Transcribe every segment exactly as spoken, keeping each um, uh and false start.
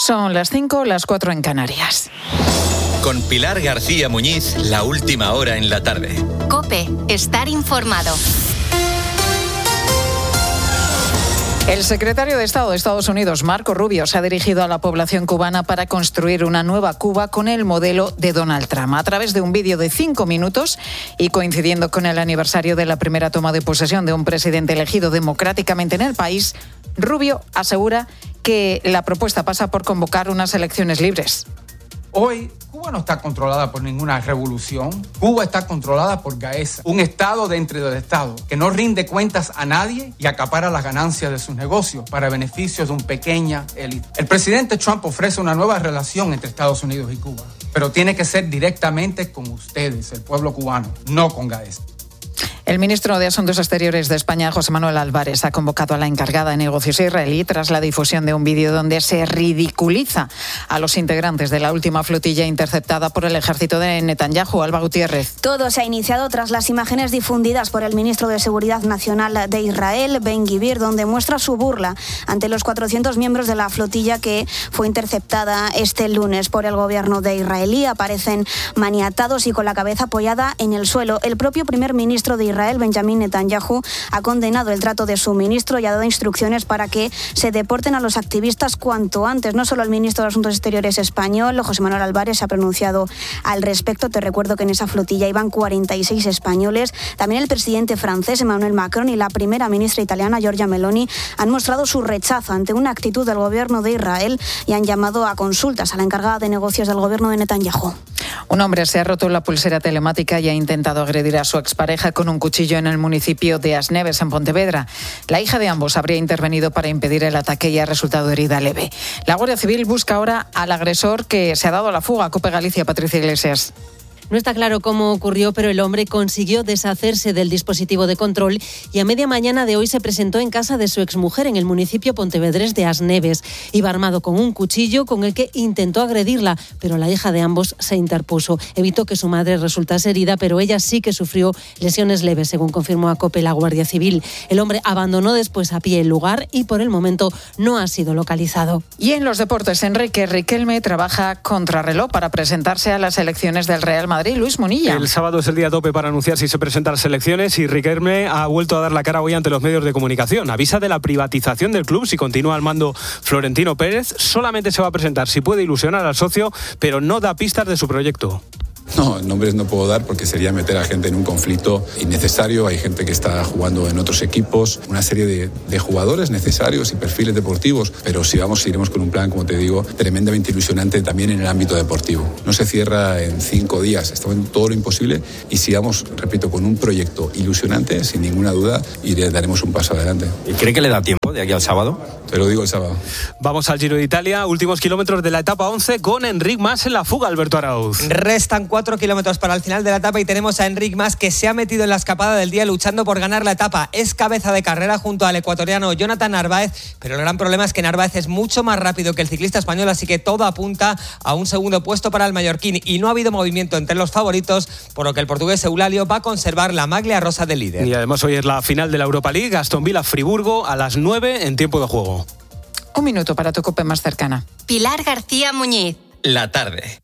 Son las cinco, las cuatro en Canarias. Con Pilar García Muñiz, la última hora en la tarde. COPE, estar informado. El secretario de Estado de Estados Unidos, Marco Rubio, se ha dirigido a la población cubana para construir una nueva Cuba con el modelo de Donald Trump. A través de un vídeo de cinco minutos y coincidiendo con el aniversario de la primera toma de posesión de un presidente elegido democráticamente en el país, Rubio asegura que la propuesta pasa por convocar unas elecciones libres. Hoy, Cuba no está controlada por ninguna revolución. Cuba está controlada por Gaesa, un Estado dentro del Estado que no rinde cuentas a nadie y acapara las ganancias de sus negocios para beneficios de una pequeña élite. El presidente Trump ofrece una nueva relación entre Estados Unidos y Cuba, pero tiene que ser directamente con ustedes, el pueblo cubano, no con Gaesa. El ministro de Asuntos Exteriores de España, José Manuel Álvarez, ha convocado a la encargada de negocios israelí tras la difusión de un vídeo donde se ridiculiza a los integrantes de la última flotilla interceptada por el ejército de Netanyahu. Alba Gutiérrez. Todo se ha iniciado tras las imágenes difundidas por el ministro de Seguridad Nacional de Israel, Ben-Gvir, donde muestra su burla ante los cuatrocientos miembros de la flotilla que fue interceptada este lunes por el gobierno de israelí. Aparecen maniatados y con la cabeza apoyada en el suelo. El propio primer ministro de Israel, Benjamín Netanyahu, ha condenado el trato de su ministro y ha dado instrucciones para que se deporten a los activistas cuanto antes. No solo el ministro de Asuntos Exteriores español, José Manuel Álvarez, se ha pronunciado al respecto. Te recuerdo que en esa flotilla iban cuarenta y seis españoles. También el presidente francés, Emmanuel Macron, y la primera ministra italiana, Giorgia Meloni, han mostrado su rechazo ante una actitud del gobierno de Israel y han llamado a consultas a la encargada de negocios del gobierno de Netanyahu. Un hombre se ha roto la pulsera telemática y ha intentado agredir a su expareja con un cuchillo en el municipio de Asneves, en Pontevedra. La hija de ambos habría intervenido para impedir el ataque y ha resultado herida leve. La Guardia Civil busca ahora al agresor que se ha dado a la fuga. COPE Galicia, Patricia Iglesias. No está claro cómo ocurrió, pero el hombre consiguió deshacerse del dispositivo de control y a media mañana de hoy se presentó en casa de su exmujer en el municipio pontevedrés de Asneves. Iba armado con un cuchillo con el que intentó agredirla, pero la hija de ambos se interpuso. Evitó que su madre resultase herida, pero ella sí que sufrió lesiones leves, según confirmó a COPE la Guardia Civil. El hombre abandonó después a pie el lugar y por el momento no ha sido localizado. Y en los deportes, Enrique Riquelme trabaja contrarreloj para presentarse a las elecciones del Real Madrid. Luis Munilla. El sábado es el día tope para anunciar si se presenta a las elecciones y Riquelme ha vuelto a dar la cara hoy ante los medios de comunicación. Avisa de la privatización del club si continúa al mando Florentino Pérez. Solamente se va a presentar si puede ilusionar al socio, pero no da pistas de su proyecto. No, nombres no puedo dar porque sería meter a gente en un conflicto innecesario. Hay gente que está jugando en otros equipos, una serie de, de jugadores necesarios y perfiles deportivos, pero si vamos, iremos con un plan, como te digo, tremendamente ilusionante también en el ámbito deportivo. No se cierra en cinco días, estamos en todo lo imposible y si vamos, repito, con un proyecto ilusionante, sin ninguna duda, y daremos un paso adelante. ¿Y cree que le da tiempo de aquí al sábado? Te lo digo el sábado. Vamos al Giro de Italia, últimos kilómetros de la etapa once con Enric Mas en la fuga, Alberto Arauz. Restan cuatro kilómetros para el final de la etapa y tenemos a Enric Mas que se ha metido en la escapada del día luchando por ganar la etapa. Es cabeza de carrera junto al ecuatoriano Jonathan Narváez, pero el gran problema es que Narváez es mucho más rápido que el ciclista español, así que todo apunta a un segundo puesto para el mallorquín y no ha habido movimiento entre los favoritos, por lo que el portugués Eulálio va a conservar la maglia rosa del líder. Y además hoy es la final de la Europa League, Aston Villa Friburgo a las nueve en tiempo de juego. Un minuto para tu COPE más cercana. Pilar García Muñiz. La tarde.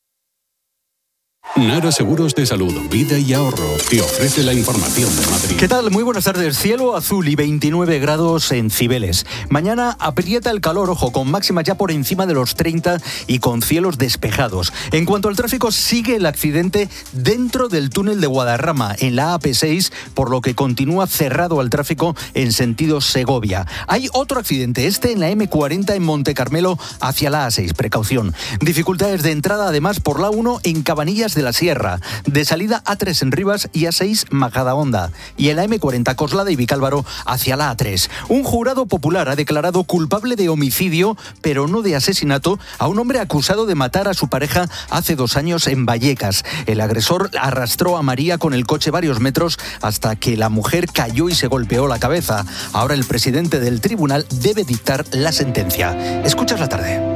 Nara Seguros de Salud, Vida y Ahorro te ofrece la información de Madrid. ¿Qué tal? Muy buenas tardes. Cielo azul y veintinueve grados en Cibeles. Mañana aprieta el calor, ojo, con máximas ya por encima de los treinta y con cielos despejados. En cuanto al tráfico, sigue el accidente dentro del túnel de Guadarrama, en la A P seis, por lo que continúa cerrado al tráfico en sentido Segovia. Hay otro accidente, este en la eme cuarenta en Montecarmelo hacia la A seis. Precaución. Dificultades de entrada además por la uno en Cabanillas de la Sierra, de salida A tres en Rivas y A seis Majadahonda, y en la eme cuarenta Coslada y Vicálvaro hacia la A tres. Un jurado popular ha declarado culpable de homicidio, pero no de asesinato, a un hombre acusado de matar a su pareja hace dos años en Vallecas. El agresor arrastró a María con el coche varios metros hasta que la mujer cayó y se golpeó la cabeza. Ahora el presidente del tribunal debe dictar la sentencia. Escuchas la tarde.